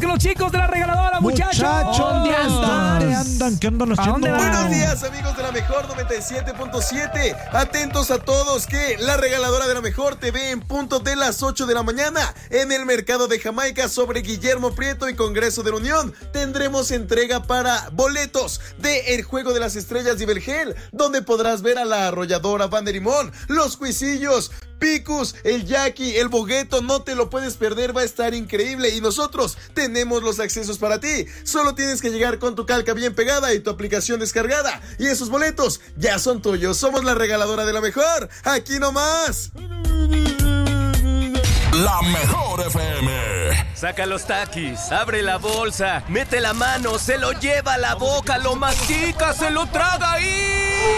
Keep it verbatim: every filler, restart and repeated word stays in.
con los chicos de la regaladora, muchachos. Muchachos, ¿Dónde andan? ¿dónde andan? ¿Qué andan haciendo? dónde van? Buenos días, amigos de la Mejor noventa y siete punto siete. Atentos a todos que la regaladora de la Mejor T V en punto de las ocho de la mañana en el mercado de Jamaica sobre Guillermo Prieto y Congreso de la Unión tendremos entrega para boletos de El Juego de las Estrellas de Vergel, donde podrás ver a la arrolladora Van der Limón, los Cuisillos, Picus, el Jackie, el Bogueto. No te lo puedes perder, va a estar increíble y nosotros tenemos los accesos para ti. Solo tienes que llegar con tu calca bien pegada y tu aplicación descargada y esos boletos ya son tuyos. Somos la regaladora de la Mejor, aquí nomás. La Mejor F M. Saca los taquis, abre la bolsa, mete la mano, se lo lleva a la boca, lo mastica, se lo traga y...